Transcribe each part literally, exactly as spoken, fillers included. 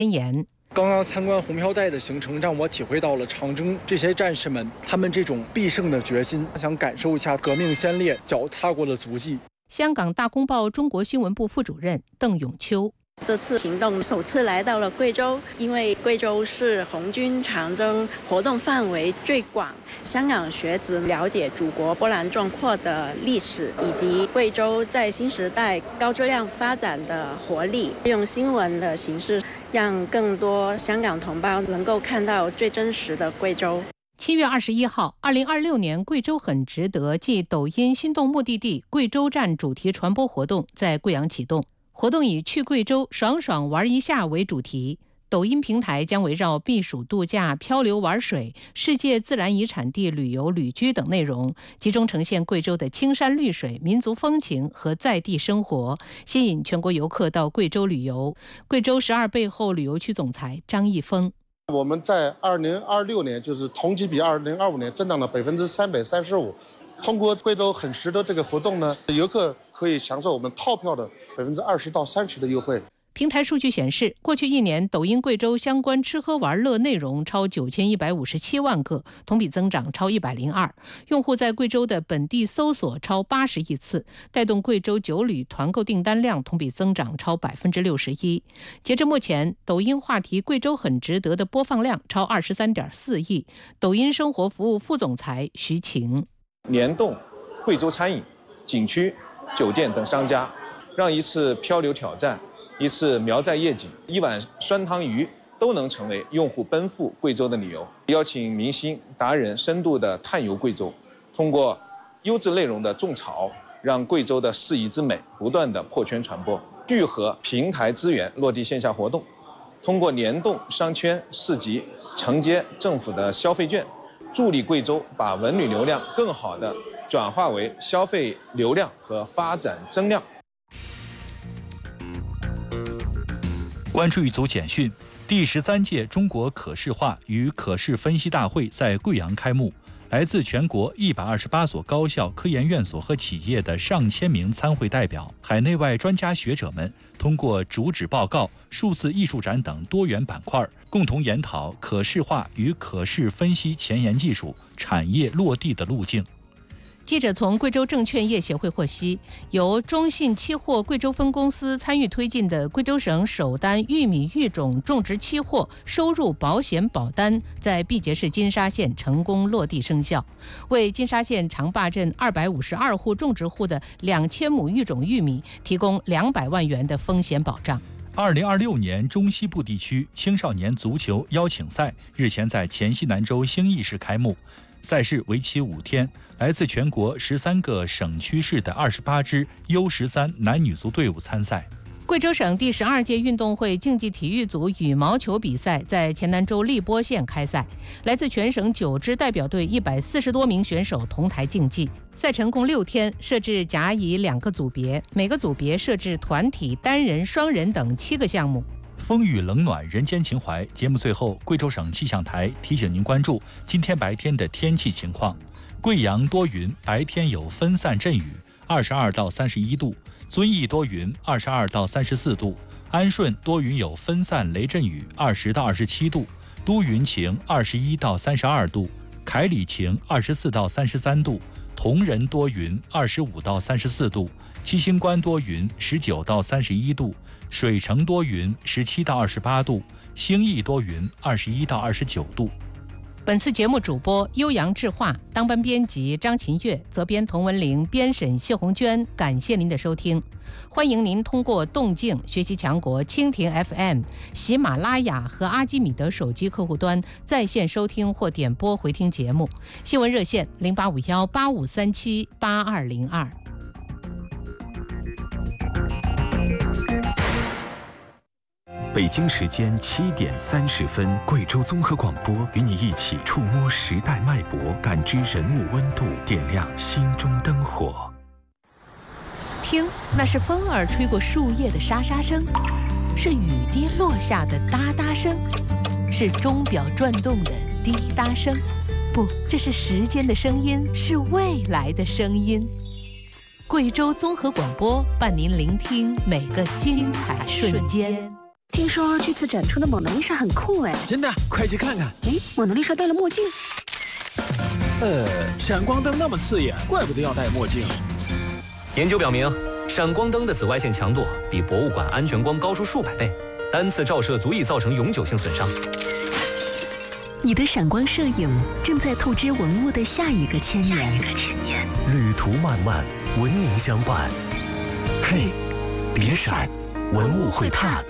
言。 刚刚参观红飘带的行程，让我体会到了长征这些战士们他们这种必胜的决心，想感受一下革命先烈脚踏过的足迹。 香港大公报中国新闻部副主任邓永秋。 这次行动首次来到了贵州，因为贵州是红军长征活动范围最广，香港学子了解祖国波澜壮阔的历史，以及贵州在新时代高质量发展的活力，用新闻的形式让更多香港同胞能够看到最真实的贵州。 七月二十一号，二零二六年贵州很值得暨抖音心动目的地贵州站主题传播活动在贵阳启动。活动以去贵州爽爽玩一下为主题，抖音平台将围绕避暑度假、漂流玩水、世界自然遗产地旅游旅居等内容，集中呈现贵州的青山绿水、民族风情和在地生活，吸引全国游客到贵州旅游。贵州十二背后旅游区总裁张义峰。 我们在二零二六年就是同期比二零二五年增长了百分之三百三十五。通过贵州很值得这个活动呢，游客可以享受我们套票的百分之二十到三十的优惠。 平台数据显示，过去一年，抖音贵州相关吃喝玩乐内容超九千一百五十七万个，同比增长超一百零二。用户在贵州的本地搜索超八十亿次，带动贵州酒旅团购订单量同比增长超百分之六十一。截至目前，抖音话题“贵州很值得”的播放量超二十三点四亿。抖音生活服务副总裁徐晴。 联动贵州餐饮、景区、酒店等商家，让一次漂流挑战、一次苗寨夜景、一碗酸汤鱼都能成为用户奔赴贵州的理由。邀请明星、达人深度的探游贵州，通过优质内容的种草，让贵州的适宜之美不断的破圈传播。聚合平台资源落地线下活动，通过联动商圈、市集承接政府的消费券，助力贵州把文旅流量更好地转化为消费流量和发展增量。 关注一组简讯：第十三届中国可视化与可视分析大会在贵阳开幕，来自全国一百二十八所高校、科研院所和企业的上千名参会代表、海内外专家学者们，通过主旨报告、数字艺术展等多元板块，共同研讨可视化与可视分析前沿技术产业落地的路径。 记者从贵州证券业协会获悉，由中信期货贵州分公司参与推进的贵州省首单玉米育种种植期货收入保险保单在毕节市金沙县成功落地生效，为金沙县长坝镇二百五十二户种植户的两千亩育种玉米提供两百万元的风险保障。 二零二六年中西部地区青少年足球邀请赛日前在黔西南州兴义市开幕，赛事为期五天，来自全国十三个省区市的二十八支 U 十三 男女足队伍参赛。 贵州省第十二届运动会竞技体育组羽毛球比赛在黔南州荔波县开赛，来自全省九支代表队一百四十多名选手同台竞技。赛程共六天，设置甲乙两个组别，每个组别设置团体、单人、双人等七个项目。 风雨冷暖人间情怀，节目最后，贵州省气象台提醒您关注今天白天的天气情况。贵阳多云，白天有分散阵雨，二十二到三十一度；遵义多云，二十二到三十四度；安顺多云有分散雷阵雨，二十到二十七度；都匀晴，二十一到三十二度；凯里晴，二十四到三十三度；铜仁多云，二十五到三十四度；七星关多云，十九到三十一度；水城多云，十七到二十八度；兴义多云，二十一到二十九度。 本次节目主播悠扬智化，当班编辑张琴月，责编童文玲，编审谢红娟。感谢您的收听，欢迎您通过动静、学习强国、蜻蜓 F M、喜马拉雅和阿基米德手机客户端在线收听或点播回听节目。新闻热线零八五幺八五三七八二零二。 北京时间七点三十分，贵州综合广播与你一起触摸时代脉搏，感知人物温度，点亮心中灯火。 听，那是风儿吹过树叶的沙沙声，是雨滴落下的哒哒声，是钟表转动的滴答声。不，这是时间的声音，是未来的声音。贵州综合广播伴您聆听每个精彩瞬间。 听说这次展出的蒙娜丽莎很酷哎！ 真的，快去看看！ 哎，蒙娜丽莎戴了墨镜。 呃，闪光灯那么刺眼，怪不得要戴墨镜。 研究表明，闪光灯的紫外线强度比博物馆安全光高出数百倍，单次照射足以造成永久性损伤。 你的闪光摄影正在透支文物的下一个千年。 旅途漫漫，文明相伴。嘿，别闪，文物会怕。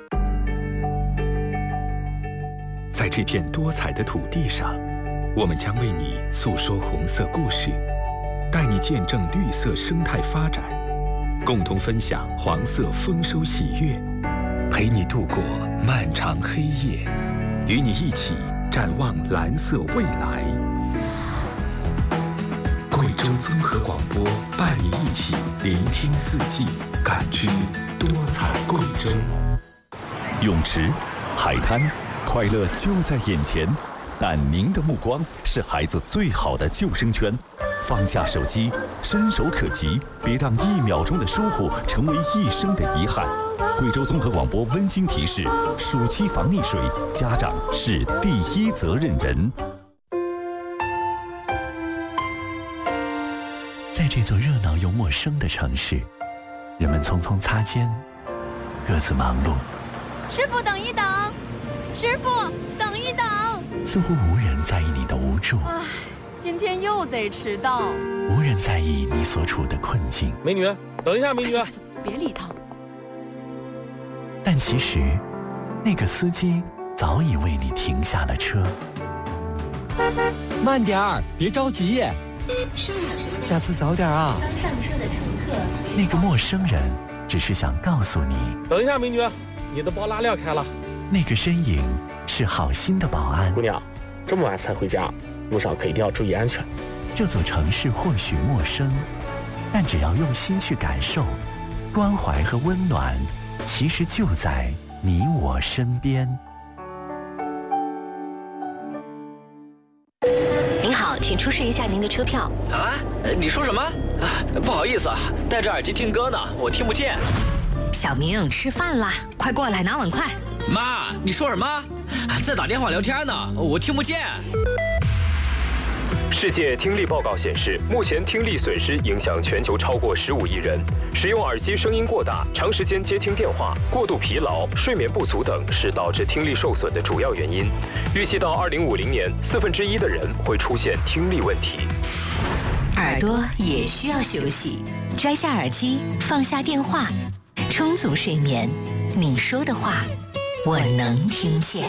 在这片多彩的土地上，我们将为你诉说红色故事，带你见证绿色生态发展，共同分享黄色丰收喜悦，陪你度过漫长黑夜，与你一起展望蓝色未来。贵州综合广播伴你一起聆听四季，感知多彩贵州。 泳池、海滩，快乐就在眼前，但您的目光是孩子最好的救生圈。放下手机，伸手可及，别让一秒钟的疏忽成为一生的遗憾。贵州综合广播温馨提示：暑期防溺水，家长是第一责任人。 在这座热闹又陌生的城市，人们匆匆擦肩，各自忙碌。 师傅，等一等！师傅，等一等！ 似乎无人在意你的无助。 唉，今天又得迟到。 无人在意你所处的困境。 美女，等一下，美女！ 别理他。 但其实，那个司机早已为你停下了车。 慢点儿，别着急。下次早点啊！ 刚上车的乘客， 那个陌生人只是想告诉你： 等一下，美女，你的包拉链开了。 那个身影是好心的保安。 姑娘，这么晚才回家，路上可一定要注意安全。 这座城市或许陌生，但只要用心去感受，关怀和温暖，其实就在你我身边。 您好，请出示一下您的车票。 啊？你说什么？啊，不好意思啊，戴着耳机听歌呢，我听不见。 小明，吃饭啦，快过来拿碗筷。 妈，你说什么？在打电话聊天呢，我听不见。 世界听力报告显示，目前听力损失影响全球超过十五亿人。使用耳机声音过大、长时间接听电话、过度疲劳、睡眠不足等是导致听力受损的主要原因。预计到二零五零年，四分之一的人会出现听力问题。 耳朵也需要休息，摘下耳机，放下电话，充足睡眠。你说的话，我能听见。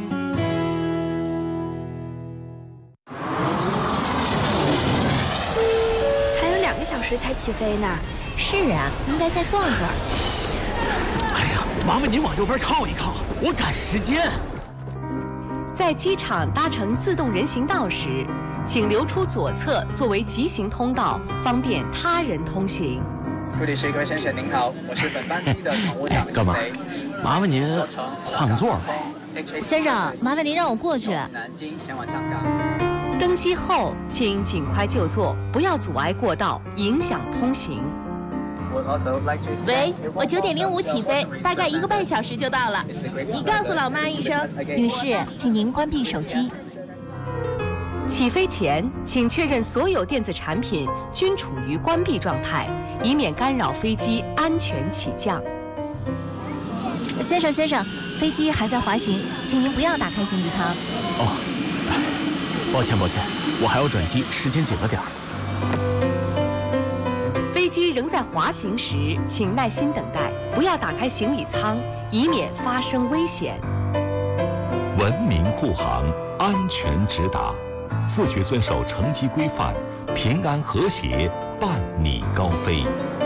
还有两个小时才起飞呢。 是啊，应该再逛会儿。 哎呀，麻烦您往右边靠一靠，我赶时间。 在机场搭乘自动人行道时，请留出左侧作为急行通道，方便他人通行。 贵旅师，各位先生您好，我是本班机的乘务长。 干嘛？麻烦您换个座。 先生，麻烦您让我过去。 南京前往香港。 登机后，请尽快就座，不要阻碍过道，影响通行。 喂，我九点零五起飞，大概一个半小时就到了。你告诉老妈一声。 女士，请您关闭手机。 起飞前，请确认所有电子产品均处于关闭状态，以免干扰飞机安全起降。 先生，先生，飞机还在滑行，请您不要打开行李舱。 哦，抱歉，抱歉，我还要转机，时间紧了点儿。 飞机仍在滑行时，请耐心等待，不要打开行李舱，以免发生危险。 文明护航，安全直达，自觉遵守乘机规范，平安和谐，伴你高飞。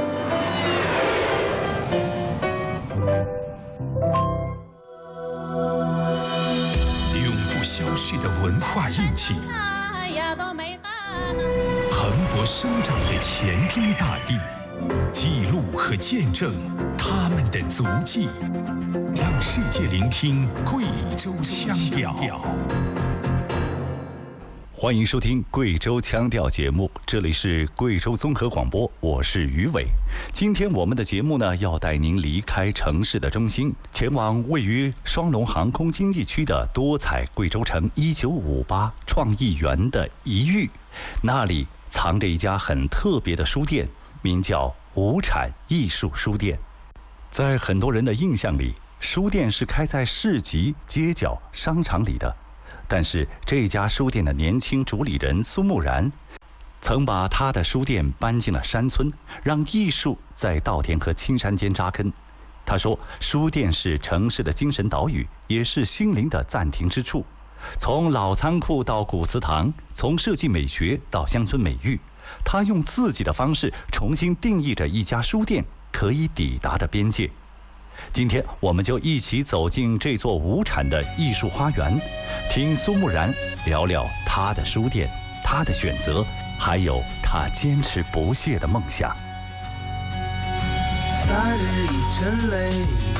永不消逝的文化印记，蓬勃生长的黔中大地，记录和见证他们的足迹，让世界聆听贵州腔调。 欢迎收听贵州腔调节目，这里是贵州综合广播，我是于伟。今天我们的节目呢，要带您离开城市的中心，前往位于双龙航空经济区的多彩贵州城一九五八创意园的一隅，那里藏着一家很特别的书店，名叫无产艺术书店。在很多人的印象里，书店是开在市集、街角、商场里的。但是这家书店的年轻主理人苏木然，曾把他的书店搬进了山村，让艺术在稻田和青山间扎根。他说，书店是城市的精神岛屿，也是心灵的暂停之处。从老仓库到古祠堂，从设计美学到乡村美育，他用自己的方式重新定义着一家书店可以抵达的边界。今天我们就一起走进这座无产的艺术花园，听苏木然聊聊他的书店、他的选择，还有他坚持不懈的梦想。 夏日已沉泪